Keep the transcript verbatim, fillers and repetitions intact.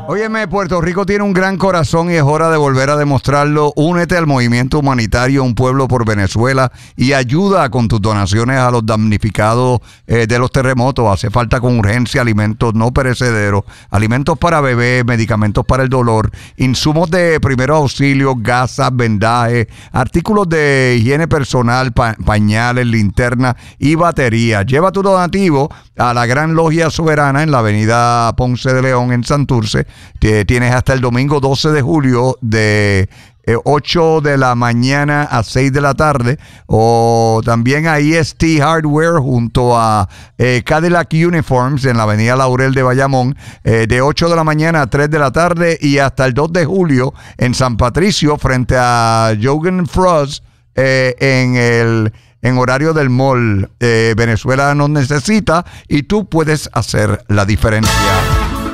Óyeme, Puerto Rico tiene un gran corazón y es hora de volver a demostrarlo. Únete al movimiento humanitario Un Pueblo por Venezuela y ayuda con tus donaciones a los damnificados eh, de los terremotos. Hace falta con urgencia alimentos no perecederos, alimentos para bebés, medicamentos para el dolor, insumos de primeros auxilios, gasas, vendajes, artículos de higiene personal, pa pañales, linternas y baterías. Lleva tu donativo a la Gran Logia Soberana en la avenida Ponce de León en Santurce. Tienes hasta el domingo doce de julio de eh, ocho de la mañana a seis de la tarde, o también a E S T Hardware junto a eh, Cadillac Uniforms en la avenida Laurel de Bayamón, eh, de ocho de la mañana a tres de la tarde, y hasta el dos de julio en San Patricio frente a Jogan Frost eh, en el en horario del mall. eh, Venezuela nos necesita y tú puedes hacer la diferencia.